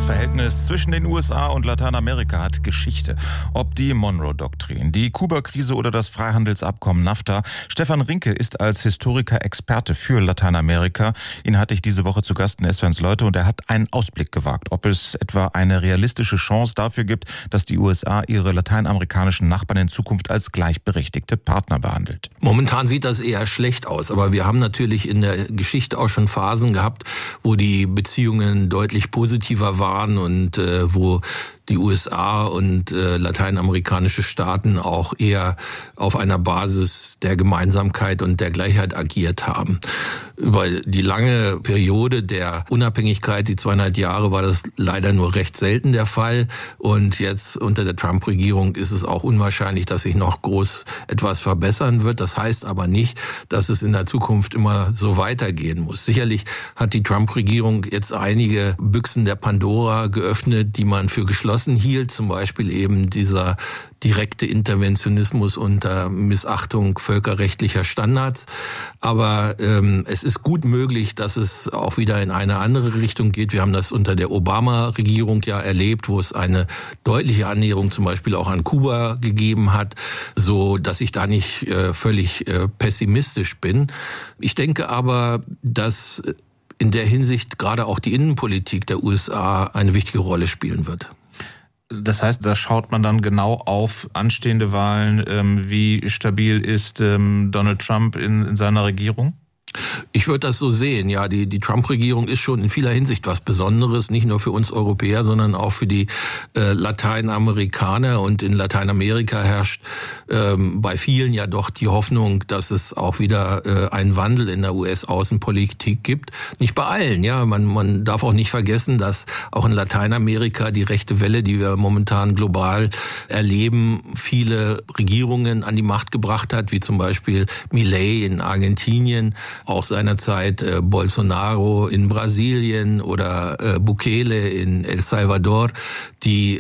Das Verhältnis zwischen den USA und Lateinamerika hat Geschichte. Ob die Monroe-Doktrin, die Kuba-Krise oder das Freihandelsabkommen NAFTA. Stefan Rinke ist als Historiker Experte für Lateinamerika. Ihn hatte ich diese Woche zu Gast in SWR1 Leute und er hat einen Ausblick gewagt, ob es etwa eine realistische Chance dafür gibt, dass die USA ihre lateinamerikanischen Nachbarn in Zukunft als gleichberechtigte Partner behandelt. Momentan sieht das eher schlecht aus, aber wir haben natürlich in der Geschichte auch schon Phasen gehabt, wo die Beziehungen deutlich positiver waren und wo die USA und lateinamerikanische Staaten auch eher auf einer Basis der Gemeinsamkeit und der Gleichheit agiert haben. Über die lange Periode der Unabhängigkeit, die 2,5 Jahre, war das leider nur recht selten der Fall. Und jetzt unter der Trump-Regierung ist es auch unwahrscheinlich, dass sich noch groß etwas verbessern wird. Das heißt aber nicht, dass es in der Zukunft immer so weitergehen muss. Sicherlich hat die Trump-Regierung jetzt einige Büchsen der Pandora geöffnet, die man für geschlossen hielt, zum Beispiel eben dieser direkte Interventionismus unter Missachtung völkerrechtlicher Standards. Aber es ist gut möglich, dass es auch wieder in eine andere Richtung geht. Wir haben das unter der Obama-Regierung ja erlebt, wo es eine deutliche Annäherung zum Beispiel auch an Kuba gegeben hat, so dass ich da nicht völlig pessimistisch bin. Ich denke aber, dass in der Hinsicht gerade auch die Innenpolitik der USA eine wichtige Rolle spielen wird. Das heißt, da schaut man dann genau auf anstehende Wahlen. Wie stabil ist Donald Trump in seiner Regierung? Ich würde das so sehen, ja, die Trump-Regierung ist schon in vieler Hinsicht was Besonderes, nicht nur für uns Europäer, sondern auch für die Lateinamerikaner. Und in Lateinamerika herrscht bei vielen ja doch die Hoffnung, dass es auch wieder einen Wandel in der US-Außenpolitik gibt. Nicht bei allen, ja, man darf auch nicht vergessen, dass auch in Lateinamerika die rechte Welle, die wir momentan global erleben, viele Regierungen an die Macht gebracht hat, wie zum Beispiel Milei in Argentinien, auch seinerzeit Bolsonaro in Brasilien oder Bukele in El Salvador, die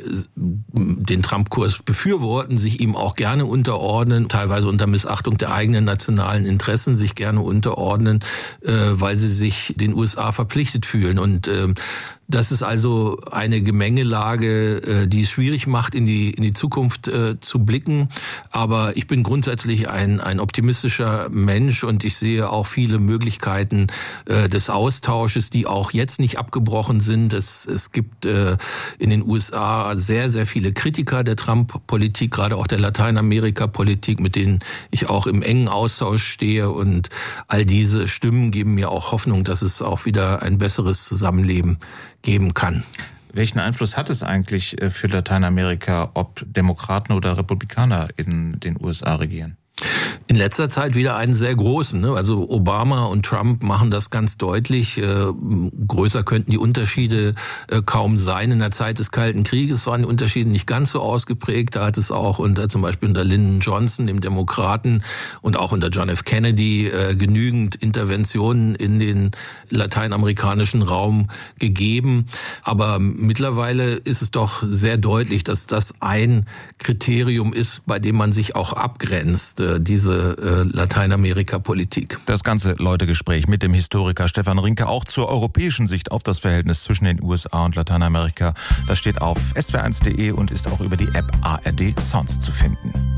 den Trump-Kurs befürworten, sich ihm auch gerne unterordnen, teilweise unter Missachtung der eigenen nationalen Interessen sich gerne unterordnen, weil sie sich den USA verpflichtet fühlen. Und das ist also eine Gemengelage, die es schwierig macht, in die Zukunft zu blicken. Aber ich bin grundsätzlich ein optimistischer Mensch und ich sehe auch viele Möglichkeiten des Austausches, die auch jetzt nicht abgebrochen sind. Es gibt in den USA sehr, sehr viele Kritiker der Trump-Politik, gerade auch der Lateinamerika-Politik, mit denen ich auch im engen Austausch stehe. Und all diese Stimmen geben mir auch Hoffnung, dass es auch wieder ein besseres Zusammenleben geben kann. Welchen Einfluss hat es eigentlich für Lateinamerika, ob Demokraten oder Republikaner in den USA regieren? In letzter Zeit wieder einen sehr großen. Also Obama und Trump machen das ganz deutlich. Größer könnten die Unterschiede kaum sein. In der Zeit des Kalten Krieges waren die Unterschiede nicht ganz so ausgeprägt. Da hat es auch zum Beispiel unter Lyndon Johnson, dem Demokraten, und auch unter John F. Kennedy genügend Interventionen in den lateinamerikanischen Raum gegeben. Aber mittlerweile ist es doch sehr deutlich, dass das ein Kriterium ist, bei dem man sich auch abgrenzt, diese Lateinamerika-Politik. Das ganze Leute-Gespräch mit dem Historiker Stefan Rinke auch zur europäischen Sicht auf das Verhältnis zwischen den USA und Lateinamerika. Das steht auf swr1.de und ist auch über die App ARD Sounds zu finden.